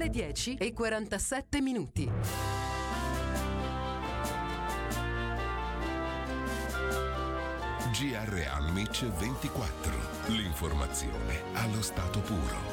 le 10:47. GR Almic 24. L'informazione allo stato puro.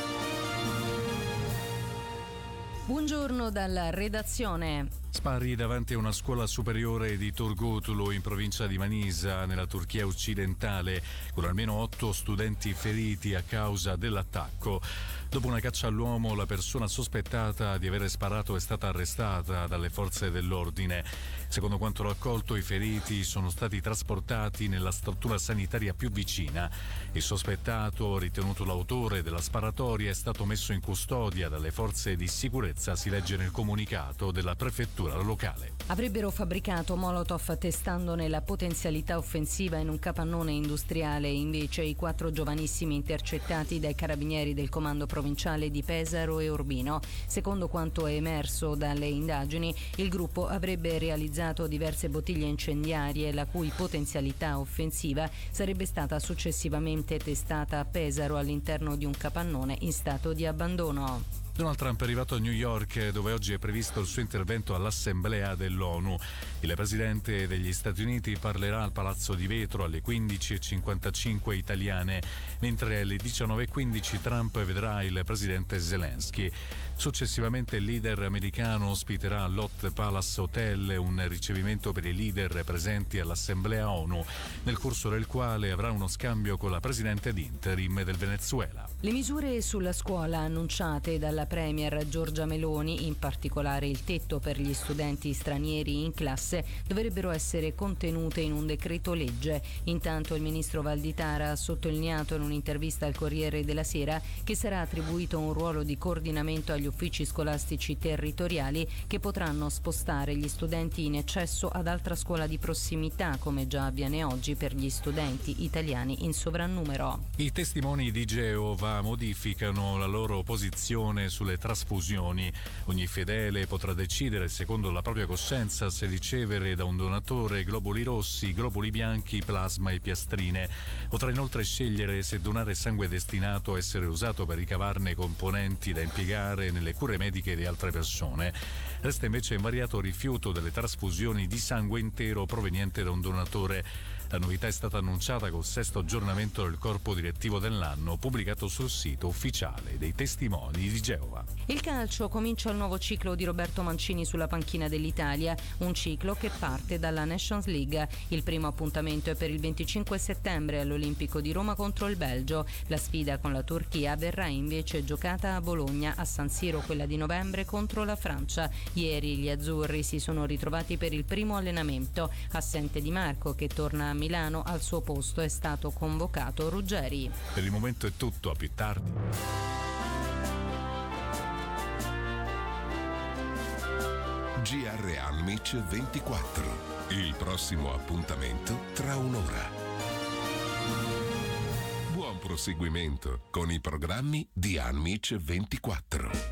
Buongiorno dalla redazione. Spari davanti a una scuola superiore di Turgutlu in provincia di Manisa, nella Turchia occidentale, con almeno 8 studenti feriti a causa dell'attacco. Dopo una caccia all'uomo, la persona sospettata di aver sparato è stata arrestata dalle forze dell'ordine. Secondo quanto raccolto, i feriti sono stati trasportati nella struttura sanitaria più vicina. Il sospettato, ritenuto l'autore della sparatoria, è stato messo in custodia dalle forze di sicurezza, si legge nel comunicato della prefettura locale. Avrebbero fabbricato Molotov testandone la potenzialità offensiva in un capannone industriale. Invece i 4 giovanissimi intercettati dai carabinieri del comando provinciale di Pesaro e Urbino. Secondo quanto è emerso dalle indagini, il gruppo avrebbe realizzato diverse bottiglie incendiarie la cui potenzialità offensiva sarebbe stata successivamente testata a Pesaro all'interno di un capannone in stato di abbandono. Donald Trump è arrivato a New York, dove oggi è previsto il suo intervento all'Assemblea dell'ONU. Il presidente degli Stati Uniti parlerà al Palazzo di Vetro alle 15:55 italiane, mentre alle 19:15 Trump vedrà il presidente Zelensky. Successivamente il leader americano ospiterà all'Hot Palace Hotel un ricevimento per i leader presenti all'Assemblea ONU, nel corso del quale avrà uno scambio con la presidente ad interim del Venezuela. Le misure sulla scuola annunciate dalla Premier Giorgia Meloni, in particolare il tetto per gli studenti stranieri in classe, dovrebbero essere contenute in un decreto legge. Intanto il ministro Valditara ha sottolineato in un'intervista al Corriere della Sera che sarà attribuito un ruolo di coordinamento agli uffici scolastici territoriali che potranno spostare gli studenti in eccesso ad altra scuola di prossimità, come già avviene oggi per gli studenti italiani in sovrannumero. I testimoni di Geova modificano la loro posizione sulle trasfusioni. Ogni fedele potrà decidere secondo la propria coscienza se ricevere da un donatore globuli rossi, globuli bianchi, plasma e piastrine. Potrà inoltre scegliere se donare sangue destinato a essere usato per ricavarne componenti da impiegare nelle cure mediche di altre persone. Resta invece invariato il rifiuto delle trasfusioni di sangue intero proveniente da un donatore. La novità è stata annunciata col 6° aggiornamento del corpo direttivo dell'anno, pubblicato sul sito ufficiale dei testimoni di Geova. Il calcio comincia il nuovo ciclo di Roberto Mancini sulla panchina dell'Italia, un ciclo che parte dalla Nations League. Il primo appuntamento è per il 25 settembre all'Olimpico di Roma contro il Belgio. La sfida con la Turchia verrà invece giocata a Bologna, a San Siro quella di novembre contro la Francia. Ieri gli azzurri si sono ritrovati per il primo allenamento. Assente Di Marco, che torna a Milano, al suo posto è stato convocato Ruggeri. Per il momento è tutto, a più tardi. GR Almic 24. Il prossimo appuntamento tra un'ora. Buon proseguimento con i programmi di Almic 24.